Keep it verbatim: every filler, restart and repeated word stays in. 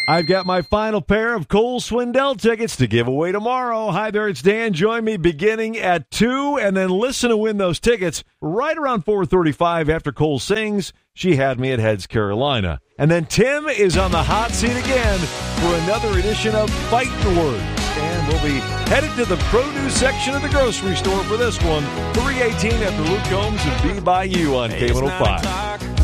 I've got my final pair of Cole Swindell tickets to give away tomorrow. Hi there, it's Dan. Join me beginning at two, and then listen to win those tickets right around four thirty-five after Cole sings She Had Me at Heads, Carolina. And then Tim is on the hot seat again for another edition of Fightin' Words. And we'll be headed to the produce section of the grocery store for this one. three eighteen after Luke Combs and Be By You on K one oh five.